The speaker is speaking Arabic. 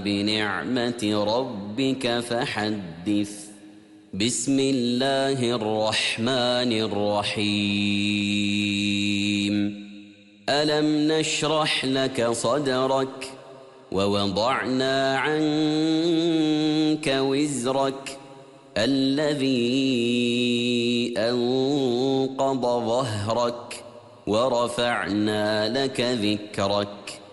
بنعمة ربك فحدث. بسم الله الرحمن الرحيم. ألم نشرح لك صدرك ووضعنا عنك وزرك الذي أنقض ظهرك ورفعنا لك ذكرك